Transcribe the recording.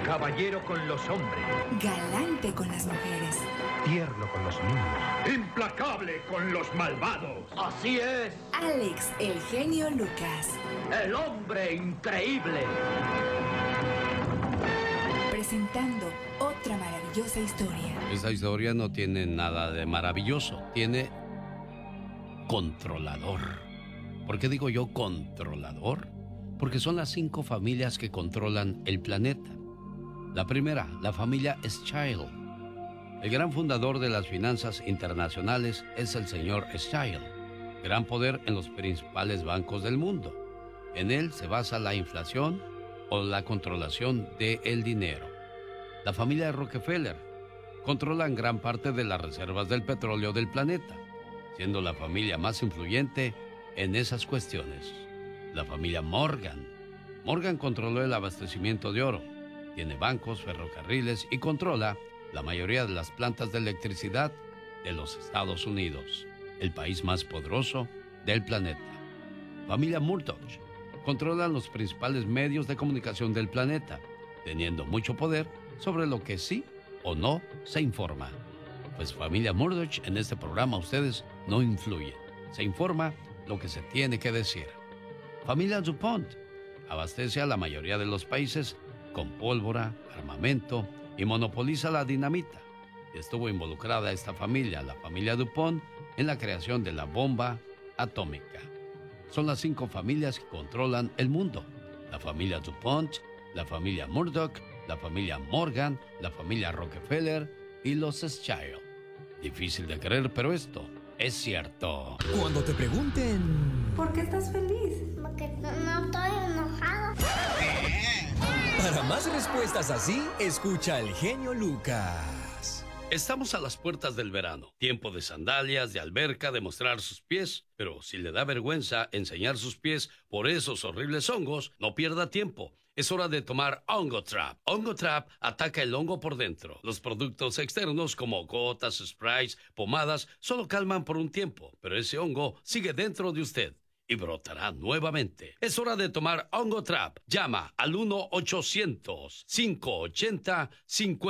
Caballero con los hombres. Galante con las mujeres. Tierno con los niños. Implacable con los malvados. Así es. Alex, el genio Lucas. El hombre increíble. Presentando otra maravillosa historia. Esta historia no tiene nada de maravilloso. Tiene controlador. ¿Por qué digo yo controlador? Porque son las 5 familias que controlan el planeta. La primera, la familia Schuyler. El gran fundador de las finanzas internacionales es el señor Schuyler. Gran poder en los principales bancos del mundo. En él se basa la inflación o la controlación del dinero. La familia Rockefeller controlan gran parte de las reservas del petróleo del planeta, siendo la familia más influyente en esas cuestiones. La familia Morgan. Morgan controló el abastecimiento de oro, tiene bancos, ferrocarriles y controla la mayoría de las plantas de electricidad de los Estados Unidos, el país más poderoso del planeta. Familia Murdoch. Controlan los principales medios de comunicación del planeta, teniendo mucho poder sobre lo que sí o no se informa. Pues familia Murdoch, en este programa ustedes no influyen. Se informa lo que se tiene que decir. Familia DuPont abastece a la mayoría de los países con pólvora, armamento y monopoliza la dinamita. Estuvo involucrada esta familia, la familia DuPont, en la creación de la bomba atómica. Son las 5 familias que controlan el mundo. La familia DuPont, la familia Murdoch, la familia Morgan, la familia Rockefeller y los Schuyler. Difícil de creer, pero esto es cierto. Cuando te pregunten... ¿Por qué estás feliz? Porque no estoy enojado. Para más respuestas así, escucha al genio Lucas. Estamos a las puertas del verano. Tiempo de sandalias, de alberca, de mostrar sus pies. Pero si le da vergüenza enseñar sus pies por esos horribles hongos, no pierda tiempo. Es hora de tomar Hongo Trap. Hongo Trap ataca el hongo por dentro. Los productos externos como gotas, sprays, pomadas, solo calman por un tiempo. Pero ese hongo sigue dentro de usted y brotará nuevamente. Es hora de tomar Hongo Trap. Llama al 1-800-580-50.